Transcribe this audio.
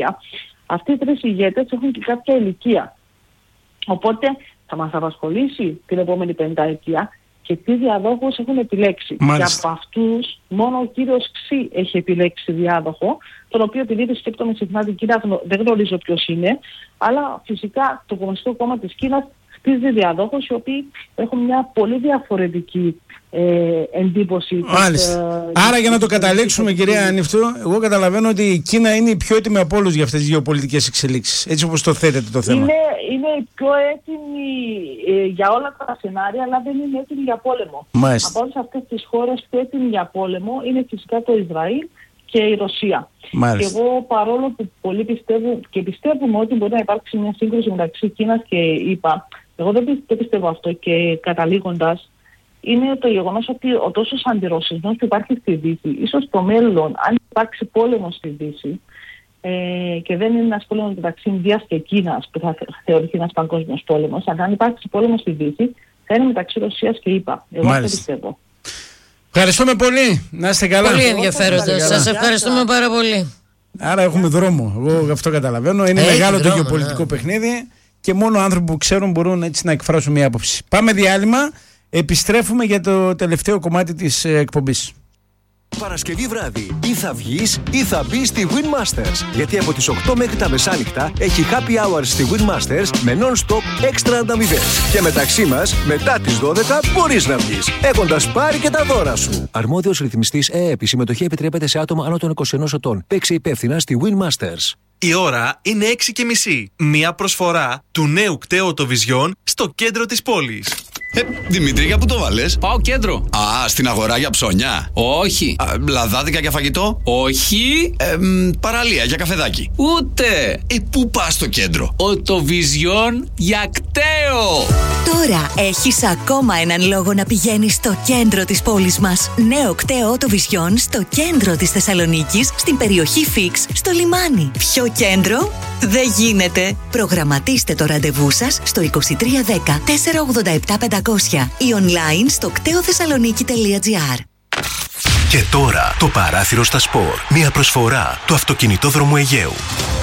Αυτοί οι τρεις ηγέτες έχουν και κάποια ηλικία. Οπότε θα μας απασχολήσει την επόμενη πενταετία και τι διαδόχους έχουν επιλέξει. Μάλιστα. Και από αυτούς μόνο ο κύριος Ξή έχει επιλέξει διάδοχο, τον οποίο επειδή δεν σκέπτομαι συχνά την Κίνα, δεν γνωρίζω ποιος είναι, αλλά φυσικά το Κομμουνιστικό Κόμμα της Κίνας χτίζει διαδόχους οι οποίοι έχουν μια πολύ διαφορετική εντύπωση. Άρα για να το καταλήξουμε, κυρία Ανιφτού, εγώ καταλαβαίνω ότι η Κίνα είναι η πιο έτοιμη από όλους για αυτές τις γεωπολιτικές εξελίξεις, έτσι όπως το θέτετε το θέμα. Είναι η πιο έτοιμη για όλα τα σενάρια, αλλά δεν είναι έτοιμη για πόλεμο. Μάλιστα. Από όλες αυτές τις χώρες πιο έτοιμη για πόλεμο είναι φυσικά το Ισραήλ και η Ρωσία. Μάλιστα. Και εγώ, παρόλο που πολλοί πιστεύουν και πιστεύουμε ότι μπορεί να υπάρξει μια σύγκρουση μεταξύ Κίνας και ΗΠΑ, εγώ δεν πιστεύω αυτό, και καταλήγοντας, είναι το γεγονός ότι ο τόσος αντιρωσισμός που υπάρχει στη Δύση, ίσως στο μέλλον, αν υπάρξει πόλεμο στη Δύση, και δεν είναι ένας πόλεμος μεταξύ Ινδίας και Κίνας που θα θεωρηθεί ένας παγκόσμιος πόλεμος, αλλά αν υπάρξει πόλεμο στη Δύση, θα είναι μεταξύ Ρωσίας και ΗΠΑ. Εγώ αυτό πιστεύω. Ευχαριστούμε πολύ. Να είστε καλά. Πολύ ενδιαφέροντα. Σας ευχαριστούμε πάρα πολύ. Άρα έχουμε δρόμο. Εγώ αυτό καταλαβαίνω. Είναι μεγάλο το γεωπολιτικό παιχνίδι και μόνο άνθρωποι που ξέρουν μπορούν έτσι να εκφράσουν μια άποψη. Πάμε διάλειμμα. Επιστρέφουμε για το τελευταίο κομμάτι της εκπομπής. Παρασκευή βράδυ ή θα βγεις ή θα μπεις στη Win Masters. Γιατί από τις 8 μέχρι τα μεσάνυχτα έχει happy hours στη Win Masters με non-stop έξτρα ανταμοιβές. Και μεταξύ μας, μετά τις 12 μπορείς να βγεις, έχοντας πάρει και τα δώρα σου. Αρμόδιος ρυθμιστής ΕΕΠ. Η συμμετοχή επιτρέπεται σε άτομα άνω των 21 ετών. Παίξε υπεύθυνα στη Win Masters. Η ώρα είναι 6:30. Μια προσφορά του νέου κταίου Οτοβιζιόν στο κέντρο της πόλης. Δημήτρη, για πού το βάλες? Πάω κέντρο. Α, στην αγορά για ψώνια. Όχι. Λαδάδικα για φαγητό. Όχι. Παραλία για καφεδάκι. Ούτε. Πού πας στο κέντρο? Οτοβιζιόν για κταίο. Τώρα έχεις ακόμα έναν λόγο να πηγαίνεις στο κέντρο της πόλης μας. Νέο κταίο Οτοβιζιόν στο κέντρο της Θεσσαλονίκης, στην περιοχή Φίξ, στο λιμάνι. Πιο κέντρο δεν γίνεται. Προγραμματίστε το ραντεβού σας στο 2310 487 500 ή online στο κτεοθεσσαλονίκη.gr. Και τώρα το παράθυρο στα σπορ. Μια προσφορά του Αυτοκινητόδρομου Αιγαίου.